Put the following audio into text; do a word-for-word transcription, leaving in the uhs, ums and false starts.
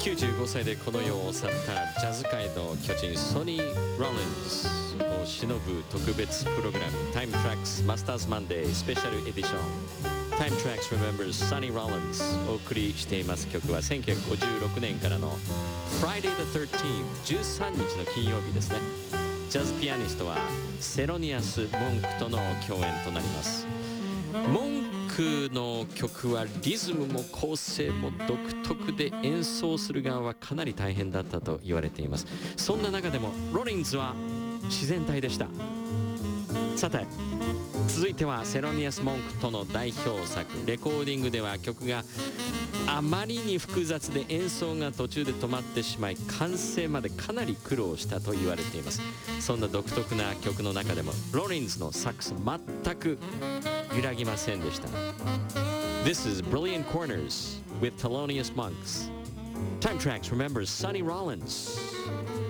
きゅうじゅうごさいでこの世を去ったジャズ界の巨人ソニー・ローレンズを偲ぶ特別プログラム Time Tracks Masters Monday スペシャルエディション Time Tracks Remembers Sonny Rollins お送りしています曲はせんきゅうひゃくごじゅうろくねんからの Friday the thirteenth じゅうさんにちの金曜日ですね。ジャズピアニストはセロニアス・モンクとの共演となります。モンクの曲はリズムも構成も独特で演奏する側はかなり大変だったと言われています。そんな中でもロリンズは自然体でした。さて続いてはセロニアス・モンクとの代表作。レコーディングでは曲があまりに複雑で演奏が途中で止まってしまい完成までかなり苦労したと言われています。そんな独特な曲の中でもロリンズのサックス全く揺らぎませんでした。 This is Brilliant Corners with Thelonious Monks. Time Tracks remembers Sonny Rollins.